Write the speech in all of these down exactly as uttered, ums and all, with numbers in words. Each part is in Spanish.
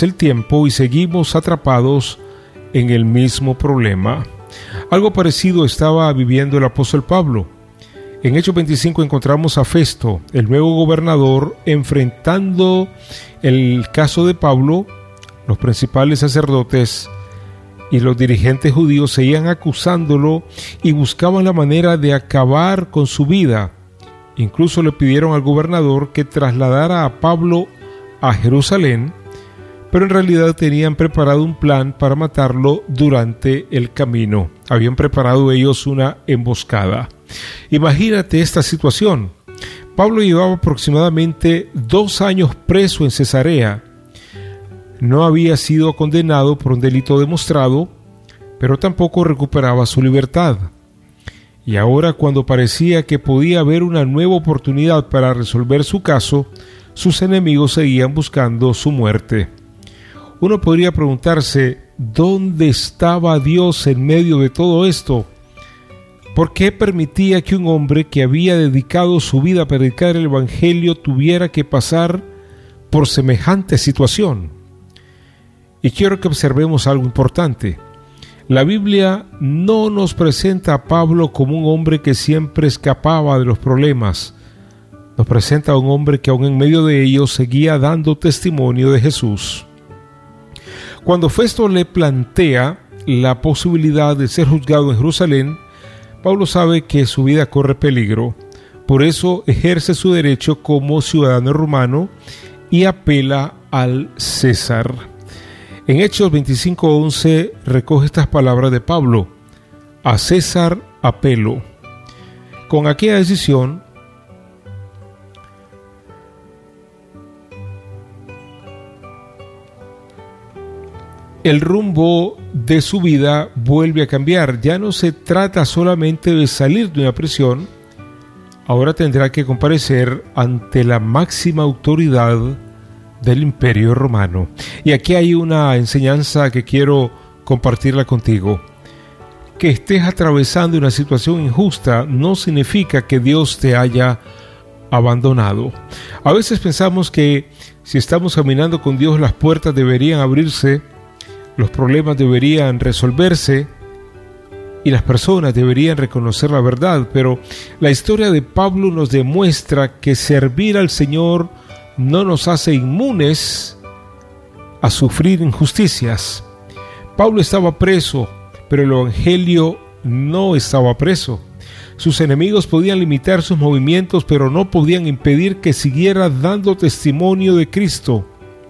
Pasa el tiempo y seguimos atrapados en el mismo problema. Algo parecido estaba viviendo el apóstol Pablo. En Hechos veinticinco encontramos a Festo, el nuevo gobernador, enfrentando el caso de Pablo. Los principales sacerdotes y los dirigentes judíos seguían acusándolo y buscaban la manera de acabar con su vida. Incluso le pidieron al gobernador que trasladara a Pablo a Jerusalén, pero en realidad tenían preparado un plan para matarlo durante el camino. Habían preparado ellos una emboscada. Imagínate esta situación. Pablo llevaba aproximadamente dos años preso en Cesarea. No había sido condenado por un delito demostrado, pero tampoco recuperaba su libertad. Y ahora, cuando parecía que podía haber una nueva oportunidad para resolver su caso, sus enemigos seguían buscando su muerte. Uno podría preguntarse, ¿dónde estaba Dios en medio de todo esto? ¿Por qué permitía que un hombre que había dedicado su vida a predicar el Evangelio tuviera que pasar por semejante situación? Y quiero que observemos algo importante. La Biblia no nos presenta a Pablo como un hombre que siempre escapaba de los problemas. Nos presenta a un hombre que aún en medio de ellos seguía dando testimonio de Jesús. Cuando Festo le plantea la posibilidad de ser juzgado en Jerusalén, Pablo sabe que su vida corre peligro. Por eso ejerce su derecho como ciudadano romano y apela al César. En Hechos veinticinco once recoge estas palabras de Pablo: a César apelo. Con aquella decisión, el rumbo de su vida vuelve a cambiar. Ya no se trata solamente de salir de una prisión, ahora tendrá que comparecer ante la máxima autoridad del Imperio Romano. Y aquí hay una enseñanza que quiero compartirla contigo. Que estés atravesando una situación injusta no significa que Dios te haya abandonado. A veces pensamos que si estamos caminando con Dios, las puertas deberían abrirse, los problemas deberían resolverse y las personas deberían reconocer la verdad, pero la historia de Pablo nos demuestra que servir al Señor no nos hace inmunes a sufrir injusticias. Pablo estaba preso, pero el Evangelio no estaba preso. Sus enemigos podían limitar sus movimientos, pero no podían impedir que siguiera dando testimonio de Cristo.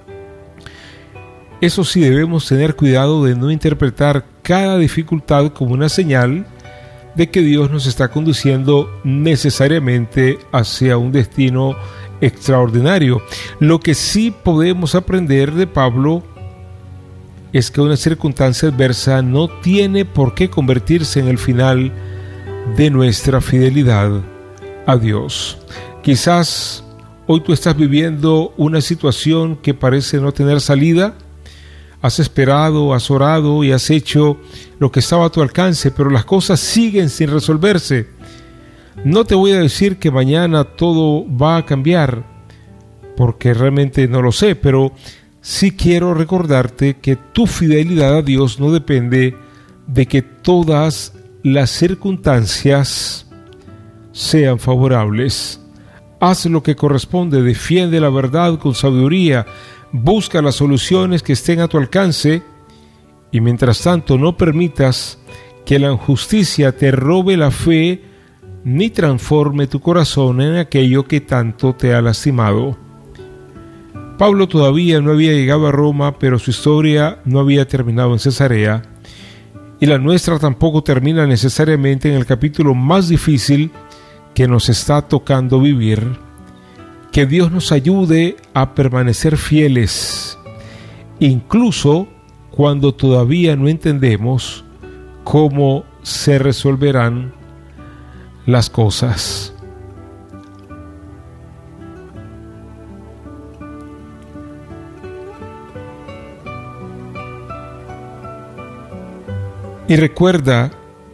Eso sí, debemos tener cuidado de no interpretar cada dificultad como una señal de que Dios nos está conduciendo necesariamente hacia un destino extraordinario. Lo que sí podemos aprender de Pablo es que una circunstancia adversa no tiene por qué convertirse en el final de nuestra fidelidad a Dios. Quizás hoy tú estás viviendo una situación que parece no tener salida. Has esperado, has orado y has hecho lo que estaba a tu alcance, pero las cosas siguen sin resolverse. No te voy a decir que mañana todo va a cambiar, porque realmente no lo sé, pero sí quiero recordarte que tu fidelidad a Dios no depende de que todas las circunstancias sean favorables. Haz lo que corresponde, defiende la verdad con sabiduría, busca las soluciones que estén a tu alcance y mientras tanto no permitas que la injusticia te robe la fe ni transforme tu corazón en aquello que tanto te ha lastimado. Pablo todavía no había llegado a Roma, pero su historia no había terminado en Cesarea y la nuestra tampoco termina necesariamente en el capítulo más difícil que nos está tocando vivir. Que Dios nos ayude a permanecer fieles, incluso cuando todavía no entendemos cómo se resolverán las cosas. Y recuerda,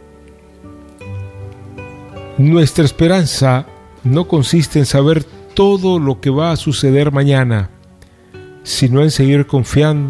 nuestra esperanza no consiste en saber todo lo que va a suceder mañana, sino en seguir confiando